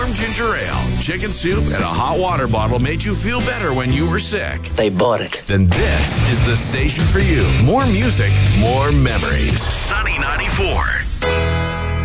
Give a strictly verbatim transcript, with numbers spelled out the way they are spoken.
warm ginger ale, chicken soup, and a hot water bottle made you feel better when you were sick, They bought it. then this is the station for you. More music, more memories. Sunny ninety-four.